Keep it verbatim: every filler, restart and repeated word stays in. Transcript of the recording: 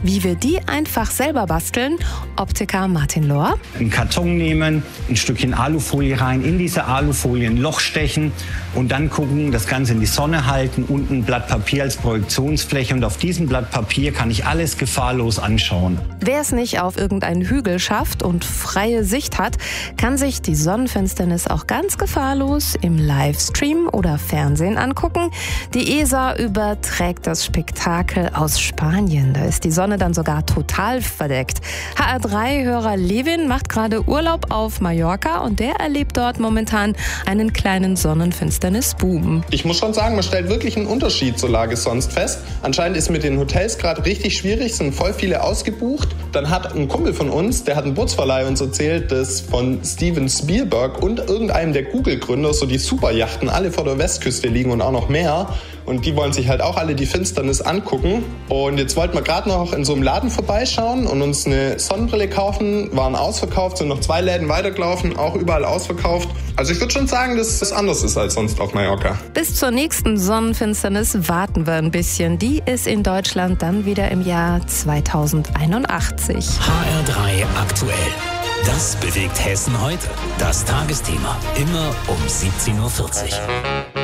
Wie wir die einfach selber basteln, Optiker Martin Lohr. Einen Karton nehmen, ein Stückchen Alufolie rein, in diese Alufolie ein Loch stechen und dann gucken, das Ganze in die Sonne halten, unten ein Blatt Papier als Projektionsfläche und auf diesem Blatt Papier kann ich alles gefahrlos anschauen. Wer es nicht auf irgendeinen Hügel schafft und freie Sicht hat, kann sich die Sonnenfinsternis auch ganz gefahrlos im Livestream oder Fernsehen angucken. Die E S A überträgt das Spektakel aus Spanien. Da ist die Sonne dann sogar total verdeckt. H R drei Hörer Levin macht gerade Urlaub auf Mallorca und der erlebt dort momentan einen kleinen Sonnenfinsternis-Boom. Ich muss schon sagen, man stellt wirklich einen Unterschied zur Lage sonst fest. Anscheinend ist mit den Hotels gerade richtig schwierig, sind voll viele ausgebucht. Dann hat ein Kumpel von uns, der hat einen Bootsverleih uns erzählt, dass von Steven Spielberg und irgendeinem der Google-Gründer so die Superjachten alle vor der Westküste liegen und auch noch mehr. Und die wollen sich halt auch alle die Finsternis angucken. Und jetzt wollten wir gerade noch in so einem Laden vorbeischauen und uns eine Sonnenbrille kaufen. Waren ausverkauft, sind noch zwei Läden weitergelaufen, auch überall ausverkauft. Also ich würde schon sagen, dass es anders ist als sonst auf Mallorca. Bis zur nächsten Sonnenfinsternis warten wir ein bisschen. Die ist in Deutschland dann wieder im Jahr zweitausendeinundachtzig. H R drei aktuell. Das bewegt Hessen heute. Das Tagesthema. Immer um siebzehn Uhr vierzig.